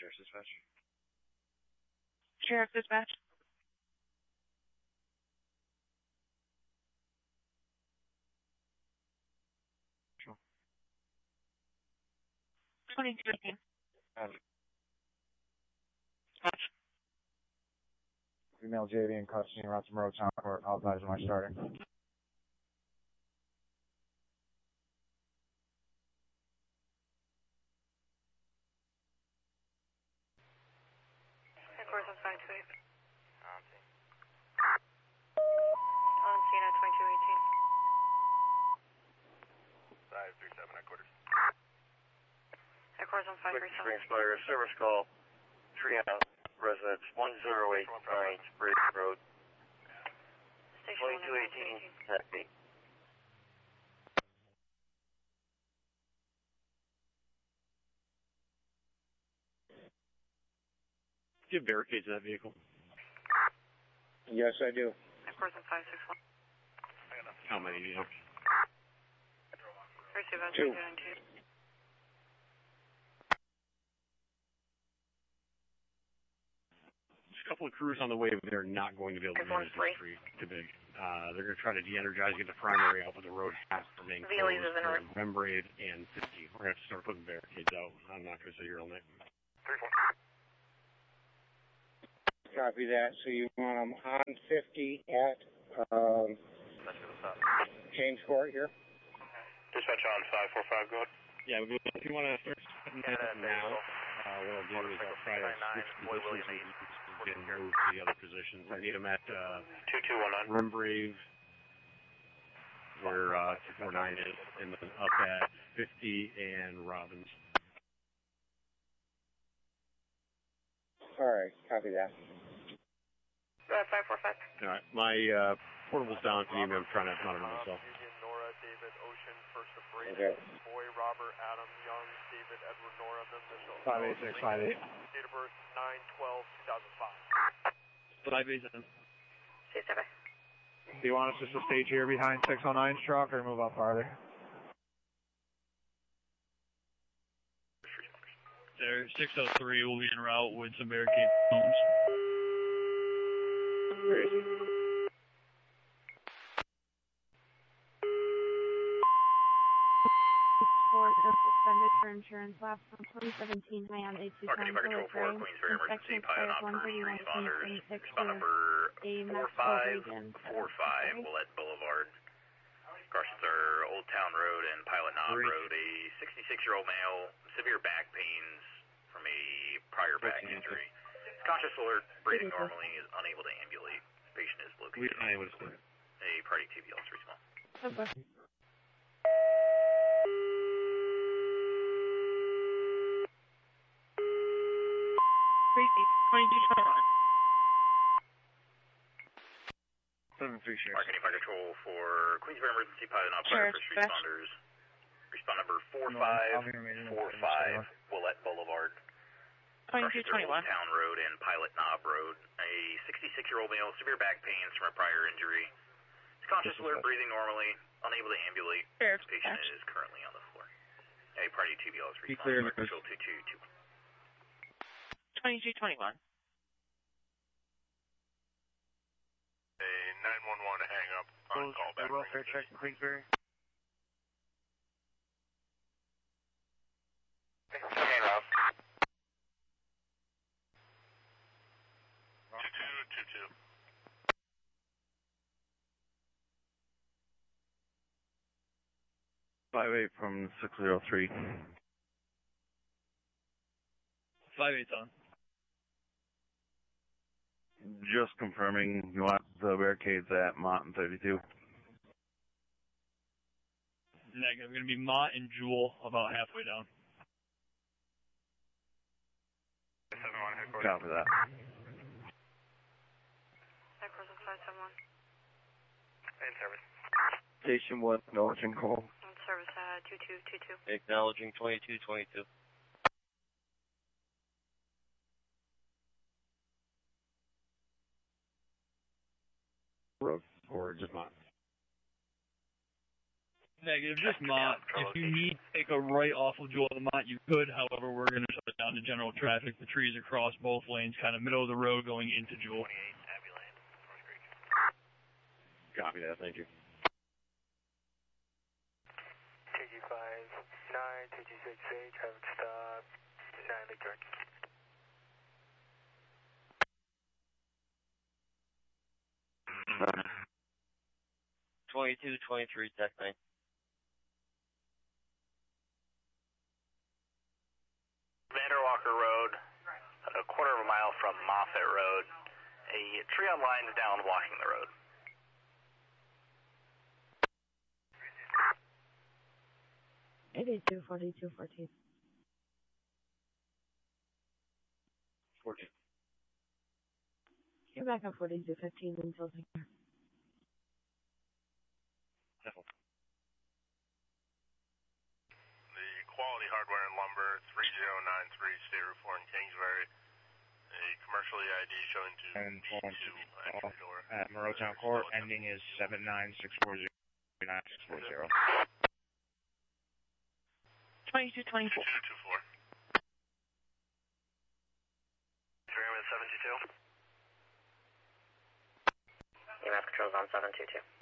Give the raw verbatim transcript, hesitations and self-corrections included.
Sheriff's Dispatch. Sheriff Dispatch. Sure. twenty-two eighteen. Um, Dispatch. female J V in custody, Ransom Road, Town Court. All advise when I starting. Headquarters on five two eight. On scene at twenty-two eighteen. five three seven, headquarters. Headquarters on five three seven. Spring Spire, service call, Treehouse, residence one zero eight nine Bridge Road, Station twenty-two eighteen, happy. Do you have barricades in that vehicle? Yes, I do. Headquarters on five six one. How many do you have? Receive on Two. twenty-two nineteen. There's a couple of crews on the way, but they're not going to be able to Everyone's manage the street too big. Uh, they're going to try to de-energize, get the primary out, but the road has to remain V L Es closed is in for route. Membrane and fifty. We're going to have to start putting barricades out. I'm not going to say your real name. three four. Copy that. So you want them on fifty at um, That's for the stop. James Court here? Dispatch on five four five, go ahead. Yeah, but if you want to start putting that up now, uh, what I'll do is I'll try to switch positions and move to the other positions. I need them at uh, two two one nine. Rembrave, where uh, two four nine is, and then up at fifty and Robbins. All right, copy that. Uh, five four five. All right, my uh, portable's down. Can you I'm trying to monitor myself. Nora, David, Ocean, First of Brady, Okay. Boy, Robert, Adam, Young, David, Edward, Nora, Mitchell. Five eight six five eight. Date of birth nine twelve two thousand five. Five eight seven. C seven. Do you want us just to stage here behind six oh nine's truck or move up farther? There, six oh three will be en route with some barricade homes. For suspended for insurance lapse from twenty seventeen Miami eight two Marketing seven Fire Control four, Queensbury Emergency Pilot on first responders. Respond number four five four five, Willette Boulevard. Crossings are Old Town Road and Pilot Knob Road. A sixty-six-year-old male, severe back pains from a prior back injury. Conscious alert, breathing normally, is unable to ambulate. Patient is located on a party T B L three small. Okay. twenty-two twenty-one. Seven three Sheriff. Marketing Fire Control for Queensbury Emergency Pilot Knob Fire Sheriff, First dispatch. Responders. Respond number four five four five, Willette Boulevard. twenty-two twenty-one. Old Town Road and Pilot Knob Road. A sixty-six-year-old male, severe back pains from a prior injury. He's conscious, alert, breathing normally, unable to ambulate. Sheriff, Patient dispatch. is currently on the floor. A party T B L is Be clear, responding. Mister Control two two two. twenty-two twenty-one. A nine one one hang up on call back. Welfare check in Queensbury. Hang up. two two two two. Five eight from six zero three. Five eight's on. Just confirming you want the barricades at Mott and thirty-two. Negative. Going to be Mott and Jewel about halfway down. seven one headquarters. Copy that. Headquarters on five seven one. In service. Station one, acknowledging call. On service uh two two two two. Acknowledging twenty-two twenty-two. Road or just Mott? Negative, just Mott. If you need to take a right off of Joel Mott, you could. However, we're going to shut it down to general traffic. The trees across both lanes, kind of middle of the road going into Joel. Copy that, thank you. T G five nine, T G six eight, traffic stop, nine Lake George. twenty-two twenty-three, Tech nine. Vanderwalker Road, a quarter of a mile from Moffett Road. A tree on line is down blocking the road. eighty-two forty-two fourteen. fourteen. You're back on forty-two fifteen until there. The Quality Hardware and Lumber, three zero nine three State Route four in Kingsbury. A commercial E I D showing to And B two entry door. at Moreautown Court, ending is seven nine six four zero nine six four zero. twenty-two twenty-four. two two two four. E M S controls on seven two two.